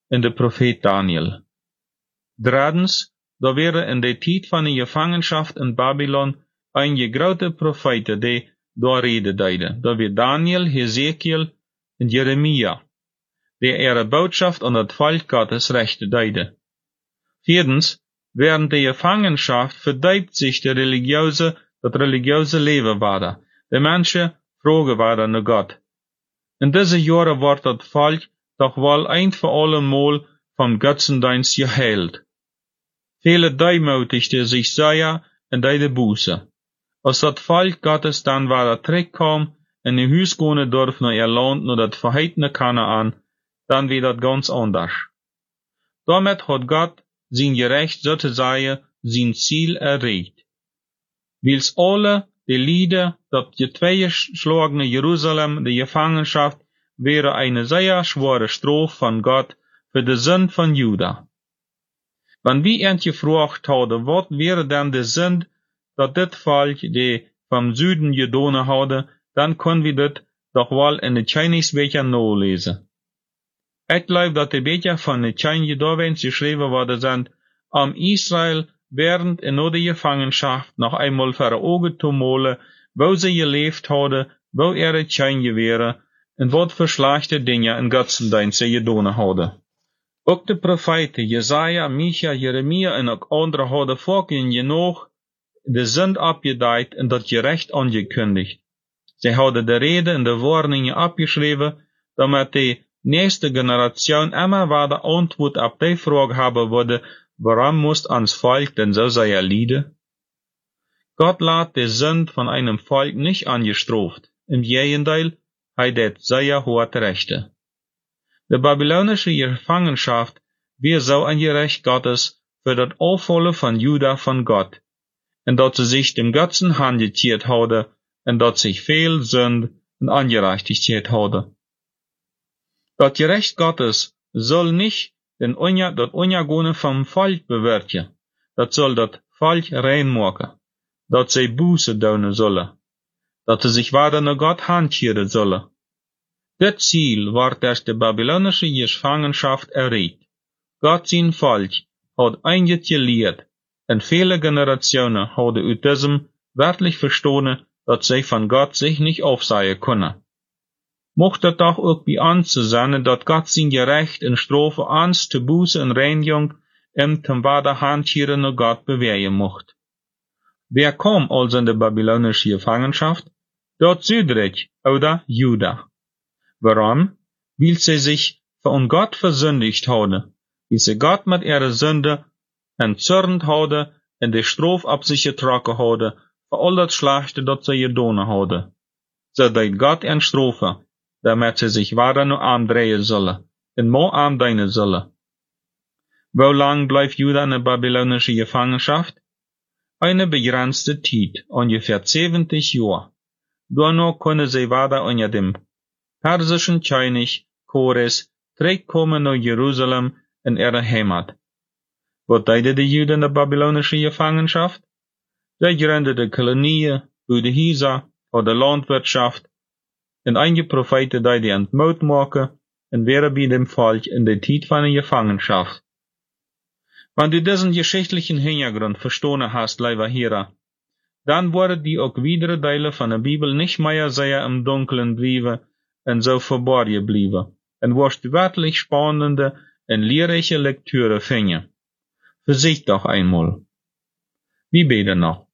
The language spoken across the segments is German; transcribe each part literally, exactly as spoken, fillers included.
en de profeet Daniel. Drittens, da wäre in der tijd van de Gefangenschaft in Babylon einige grote profeten die daar rede deiden. Da wir Daniel, Hesekiel en Jeremia, die ihre Botschaft an das Volk Gottes rechte deiden. Viertens, während der Gefangenschaft verdiept sich der religiöse, das religiöse Leben weiter. Die Menschen fragen weiter nach Gott. In diese Jahre wird das Volk doch wohl ein für alle Mal vom Götzendienst geheilt. Viele demütigten sich sehr in deine Buße. Als das Volk Gottes dann weiter zurückkam in die Hüs gehen durf nach ihr Land, nach das verheißene Kanaan, dann wird das ganz anders. Damit hat Gott sein Gerecht sozusagen sein Ziel erreicht. Wils alle die Lieder, das getweigeschlagene Jerusalem, die Gefangenschaft, wäre eine sehr schwere Strafe von Gott für die Sünd von Juda. Wenn wir ihn gefragt haben, was wäre denn die Sünd, dass das Volk, die vom Süden gedonen hatte, dann können wir das doch wohl in den Chinese-Bücher nachlesen. Ich glaube, dass die Bücher von den Chinese-Gedowens geschrieben worden sind, um Israel während in der Gefangenschaft noch einmal vor die Augen zu malen, wo sie gelebt haben, wo ihre Chinese wären, und was für schlechte Dinge in Götzendienst sie gedonen haben. Ook de profeten Jesaja, Micha, Jeremia en ook anderen hadden volken genoeg de zend abgedeiht en dat gerecht angekündigt. Sie hadden de Rede en de Warningen abgeschreven, damit die nächste Generation immer weiter Antwort auf die Frage haben würde, warum muss ans Volk denn so sehr leiden? Gott lässt die Sünd von einem Volk nicht angestraft. Im Gegenteil, er det sehr hart rechte. Die babylonische Gefangenschaft wäre so ein Gerecht Gottes für das Auffallen von Juda von Gott, und dass sie sich dem Götzen handgetiert hatte, und dass sich viel Sünd und Ungerechtigkeit hatte. Das Gerecht Gottes soll nicht den Unja, das Unjagone vom Volk bewirken, das soll das Volk reinmachen, dass sie Buße tun sollen, dass sie sich weiter nach Gott handtieren sollen. Das Ziel war durch die babylonische Gefangenschaft erreicht. Gott sein Volk hat einiges gelehrt, und viele Generationen haben aus diesem wirklich verstanden, dass sie von Gott sich nicht aufsehen können. Mocht es doch auch bei uns sein, dass Gott sein Gerecht in Strafe uns zu Buße und Reinigung im zum weiter Handtieren nach Gott bewegen mocht. Wer kam also in die babylonische Gefangenschaft? Dort Südreich oder Juda. Warum? Weil sie sich von Gott versündigt haben, weil sie Gott mit ihrer Sünde entzürnt haben und die Strafe ab sich getragen haben, für all das Schlechte, das sie getan haben. So deut Gott in Strafe, damit sie sich weiter nur andrehen sollen, und mehr andienen sollen. Wie lang bleibt Juda in der babylonischen Gefangenschaft? Eine begrenzte Zeit, ungefähr siebzig Jahre. Danach können sie weiter unter dem persischen König Kores zurückkommen nach Jerusalem in ihre Heimat. Was deuten die Juden in der babylonischen Gefangenschaft? Sie gründeten Kolonien, bauten Häuser oder Landwirtschaft, und einige Propheten deuten Entmut machen und wären bei dem Volk in der Zeit von der Gefangenschaft. Wenn du diesen geschichtlichen Hintergrund verstanden hast, lieber Hörer, dann werden die auch weitere Teile von der Bibel nicht mehr sehr im Dunkeln bleiben und so verborgen bleiben, und wirst wirklich spannende und lehrreiche Lektüre finden. Versicht doch einmal. Wie beten noch?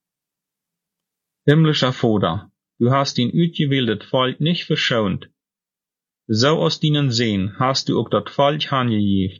Himmlischer Vater, du hast den ausgewählten Volk nicht verschont. So aus deinen Sehen hast du auch das Volk angegeben.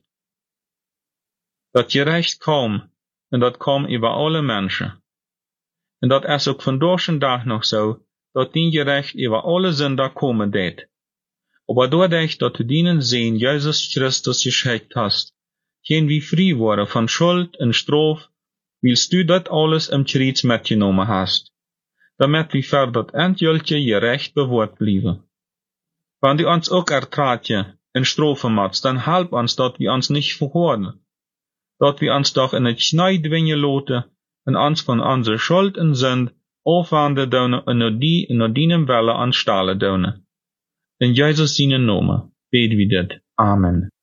Das Gerecht kam, und das kam über alle Menschen. Und das ist auch von durch Tag noch so, dass dein Gerecht über alle Sünder kommen wird. Aber dadurch, dass du deinen Sohn Jesus Christus geschickt hast, gehen wir frei worden von Schuld und Strafe, willst du das alles im Kreuz mitgenommen hast, damit wir für das endgültige Gerecht bewahrt bleiben. Wenn du uns auch ertragen und Strafe machst, dann halb uns, dass wir uns nicht verhören, dass wir uns doch in den Schnee dwingen lassen und uns von unserer Schuld und Sünd aufwenden dürfen und nur die in deinem Wille anstellen dürfen. In Jesus seinen Namen beten wir das. Amen.